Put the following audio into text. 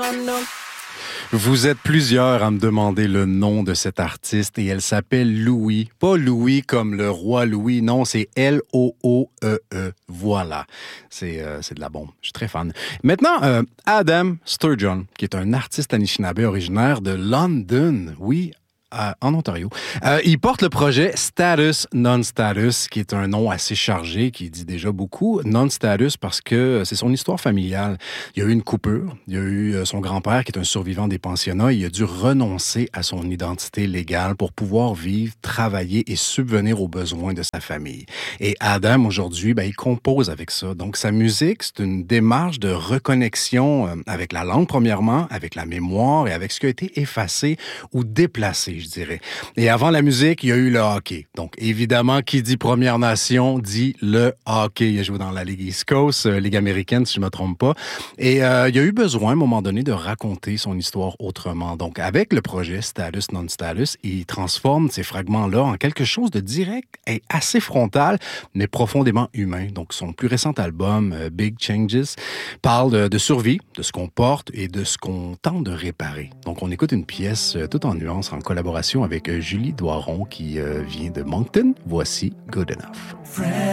Vous êtes plusieurs à me demander le nom de cette artiste et elle s'appelle Louis. Pas Louis comme le roi Louis, non, c'est L-O-O-E-E. Voilà, c'est de la bombe. Je suis très fan. Maintenant, Adam Sturgeon, qui est un artiste Anishinaabe originaire de London. Oui, en Ontario. Il porte le projet Status Non-Status, qui est un nom assez chargé, qui dit déjà beaucoup. Non-Status parce que c'est son histoire familiale. Il y a eu une coupure. Il y a eu son grand-père, qui est un survivant des pensionnats. Il a dû renoncer à son identité légale pour pouvoir vivre, travailler et subvenir aux besoins de sa famille. Et Adam, aujourd'hui, il compose avec ça. Donc, sa musique, c'est une démarche de reconnexion avec la langue, premièrement, avec la mémoire et avec ce qui a été effacé ou déplacé, je dirais. Et avant la musique, il y a eu le hockey. Donc, évidemment, qui dit Première Nation dit le hockey. Il a joué dans la Ligue East Coast, Ligue américaine, si je ne me trompe pas. Et il a eu besoin, à un moment donné, de raconter son histoire autrement. Donc, avec le projet Status Non-Status, il transforme ces fragments-là en quelque chose de direct et assez frontal, mais profondément humain. Donc, son plus récent album, Big Changes, parle de survie, de ce qu'on porte et de ce qu'on tente de réparer. Donc, on écoute une pièce tout en nuances, en collaboration avec Julie Doiron qui vient de Moncton. Voici Good Enough.